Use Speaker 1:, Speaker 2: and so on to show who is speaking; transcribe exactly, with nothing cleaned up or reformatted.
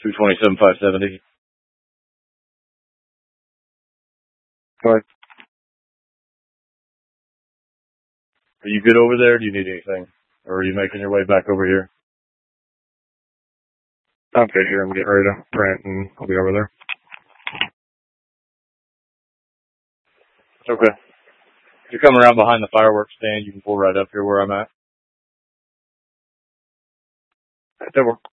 Speaker 1: two twenty-seven, five seventy. Go ahead. Are you good over there? Do you need anything? Or are you making your way back over here? I'm good here. I'm getting ready to print and I'll be over there. Okay. If you come around behind the fireworks stand, you can pull right up here where I'm at. That works.